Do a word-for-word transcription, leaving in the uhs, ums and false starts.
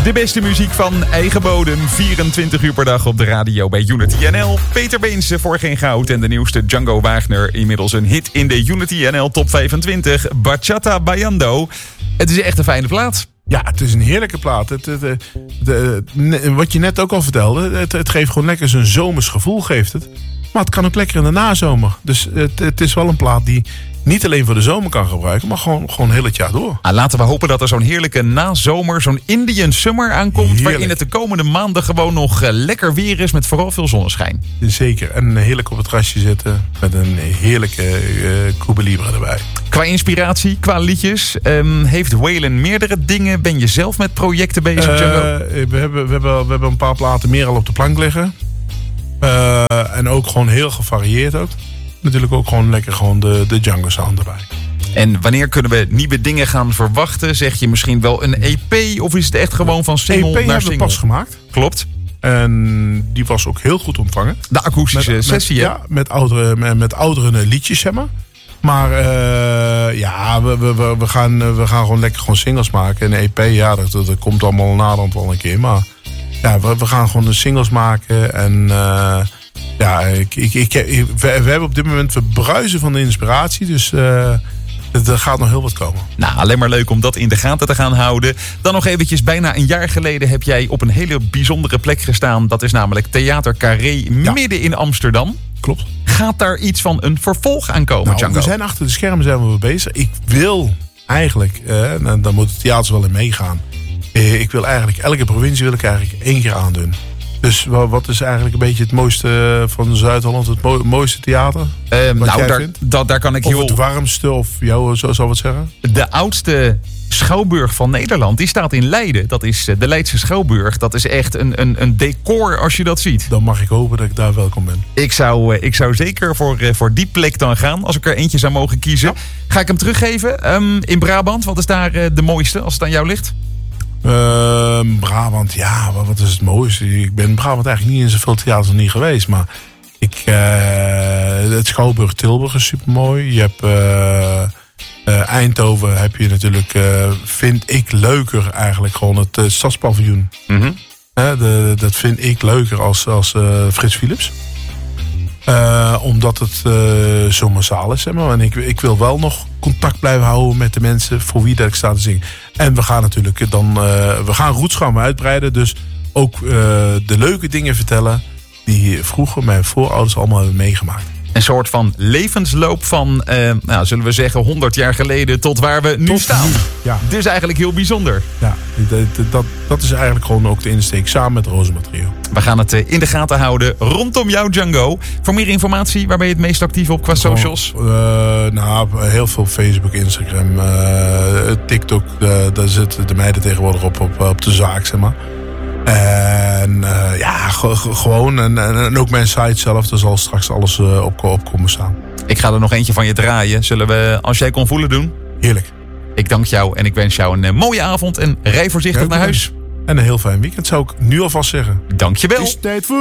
De beste muziek van eigen bodem, vierentwintig uur per dag op de radio bij Unity N L. Peter Beense voor geen goud en de nieuwste Django Wagner. Inmiddels een hit in de Unity N L Top vijfentwintig. Bachata Bailando. Het is echt een fijne plaat. Ja, het is een heerlijke plaat. Het, het, het, het, het, wat je net ook al vertelde, het, het geeft gewoon lekker zo'n zomers gevoel, geeft het. Maar het kan ook lekker in de nazomer. Dus het, het is wel een plaat die niet alleen voor de zomer kan gebruiken, maar gewoon, gewoon heel het jaar door. Ah, laten we hopen dat er zo'n heerlijke nazomer, zo'n Indian Summer aankomt. Heerlijk. Waarin het de komende maanden gewoon nog uh, lekker weer is met vooral veel zonneschijn. Zeker. En heerlijk op het terrasje zitten met een heerlijke uh, Cuba Libre erbij. Qua inspiratie, qua liedjes, um, heeft Waylon meerdere dingen? Ben je zelf met projecten bezig, uh, Django? We hebben, we, hebben, we hebben een paar platen meer al op de plank liggen. Uh, en ook gewoon heel gevarieerd ook. Natuurlijk ook gewoon lekker gewoon de, de Django sound erbij. En wanneer kunnen we nieuwe dingen gaan verwachten? Zeg je misschien wel een E P? Of is het echt gewoon van single E P naar single? hebben we pas gemaakt. Klopt. En die was ook heel goed ontvangen. De akoestische met, sessie, met, hè? Ja, met oudere, met, met oudere liedjes, zeg maar. Maar uh, ja, we, we, we, gaan, we gaan gewoon lekker gewoon singles maken. En E P, ja, dat, dat komt allemaal naderhand wel een keer. Maar ja, we, we gaan gewoon de singles maken. En uh, ja, ik, ik, ik, we, we hebben op dit moment, we bruisen van de inspiratie. Dus uh, er gaat nog heel wat komen. Nou, alleen maar leuk om dat in de gaten te gaan houden. Dan nog eventjes, bijna een jaar geleden heb jij op een hele bijzondere plek gestaan. Dat is namelijk Theater Carré, ja. midden in Amsterdam. Klopt. Gaat daar iets van een vervolg aan komen, nou, Django? We zijn achter de schermen zijn we mee bezig. Ik wil eigenlijk, eh, en dan moet het theater wel in meegaan. Eh, ik wil eigenlijk, elke provincie wil ik eigenlijk één keer aandoen. Dus wat is eigenlijk een beetje het mooiste van Zuid-Holland, het mo- mooiste theater? Uh, nou, daar, dat, daar kan ik of heel... het warmste, of jou, zo zou het zeggen? De oudste schouwburg van Nederland, die staat in Leiden. Dat is de Leidse Schouwburg. Dat is echt een, een, een decor als je dat ziet. Dan mag ik hopen dat ik daar welkom ben. Ik zou, ik zou zeker voor, voor die plek dan gaan, als ik er eentje zou mogen kiezen. Ja. Ga ik hem teruggeven. Um, in Brabant, wat is daar de mooiste als het aan jou ligt? Uh, Brabant, ja, wat is het mooiste? Ik ben in Brabant eigenlijk niet in zoveel theaters niet geweest. Maar ik, uh, het Schouwburg Tilburg is supermooi. Je hebt uh, uh, Eindhoven heb je natuurlijk, uh, vind ik leuker eigenlijk gewoon het uh, Stadspaviljoen. Mm-hmm. Uh, de, dat vind ik leuker als, als uh, Frits Philips. Uh, omdat het uh, zo massaal is, zeg maar. En ik, ik wil wel nog contact blijven houden met de mensen voor wie dat ik sta te zingen. En we gaan natuurlijk dan, uh, we gaan roots gaan we uitbreiden. Dus ook uh, de leuke dingen vertellen die vroeger mijn voorouders allemaal hebben meegemaakt. Een soort van levensloop van, uh, nou, zullen we zeggen, honderd jaar geleden tot waar we nu tot staan. Nu. Ja. Dus eigenlijk heel bijzonder. Ja, dat, dat, dat is eigenlijk gewoon ook de insteek samen met Rozema Trio. We gaan het in de gaten houden rondom jou, Django. Voor meer informatie, waar ben je het meest actief op qua socials? Oh, uh, nou, heel veel Facebook, Instagram, uh, TikTok. Uh, daar zitten de meiden tegenwoordig op, op, op de zaak, zeg maar. En uh, ja, g- g- gewoon. En, en, en ook mijn site zelf, daar zal straks alles uh, op, op komen staan. Ik ga er nog eentje van je draaien. Zullen we, als jij kon voelen, doen? Heerlijk. Ik dank jou en ik wens jou een uh, mooie avond en rij voorzichtig ja, naar huis. En een heel fijn weekend, zou ik nu alvast zeggen. Dank je wel. Het is tijd voor...